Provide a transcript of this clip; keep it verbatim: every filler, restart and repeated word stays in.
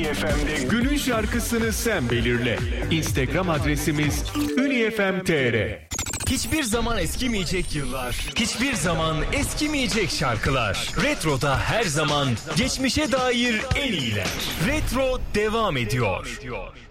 F M'de günün şarkısını sen belirle. Instagram adresimiz unifm nokta tr. Hiçbir zaman eskimeyecek yıllar, hiçbir zaman eskimeyecek şarkılar. Retro'da her zaman geçmişe dair en iyiler. Retro devam ediyor.